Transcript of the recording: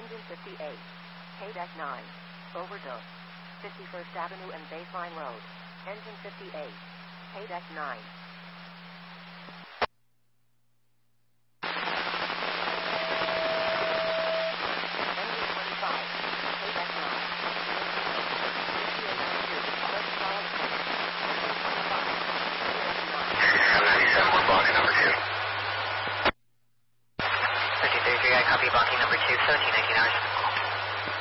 Engine 58. KDEC 9. Overdose. 51st Avenue and Baseline Road. Engine 58. KDEC 9.